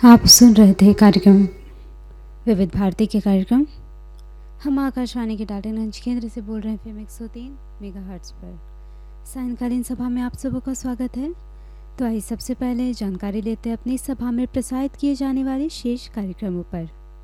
आप सुन रहे थे कार्यक्रम विविध भारती के कार्यक्रम। हम आकाशवाणी के डाल्टनगंज केंद्र से बोल रहे हैं FM 103 मेगाहर्ट्ज़ पर। सायंकालीन सभा में आप सबों का स्वागत है। तो आइए सबसे पहले जानकारी लेते हैं अपनी सभा में प्रसारित किए जाने वाले शेष कार्यक्रमों पर।